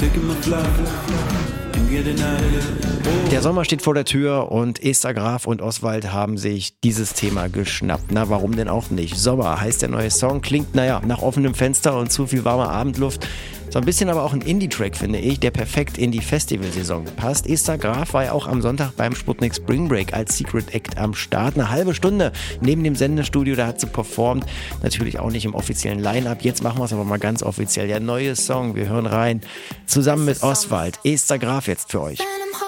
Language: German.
Der Sommer steht vor der Tür und Esther Graf und Oswald haben sich dieses Thema geschnappt. Na, warum denn auch nicht? Sommer heißt der neue Song, klingt, nach offenem Fenster und zu viel warmer Abendluft. So ein bisschen aber auch ein Indie-Track, finde ich, der perfekt in die Festivalsaison passt. Esther Graf war ja auch am Sonntag beim Sputnik Spring Break als Secret Act am Start. Eine halbe Stunde neben dem Sendestudio, da hat sie performt. Natürlich auch nicht im offiziellen Line-Up. Jetzt machen wir es aber mal ganz offiziell. Der neue Song, wir hören rein. Zusammen mit Oswald. Esther Graf jetzt für euch.